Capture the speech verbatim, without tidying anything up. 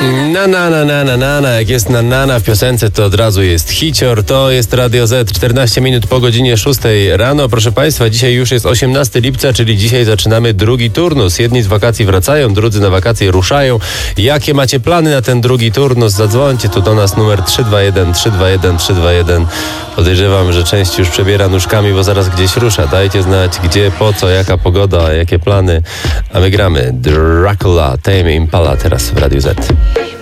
Na na na na na na na, jak jest na na na w piosence, to od razu jest hicior. To jest Radio Z, czternaście minut po godzinie szóstej rano. Proszę Państwa, dzisiaj już jest osiemnastego lipca, czyli dzisiaj zaczynamy drugi turnus. Jedni z wakacji wracają, drudzy na wakacje ruszają. Jakie macie plany na ten drugi turnus? Zadzwońcie tu do nas, numer trzy dwa jeden trzy dwa jeden trzy dwa jeden. Podejrzewam, że część już przebiera nóżkami, bo zaraz gdzieś rusza. Dajcie znać gdzie, po co, jaka pogoda, jakie plany. A my gramy Dracula, Tame Impala teraz w Radiu Z.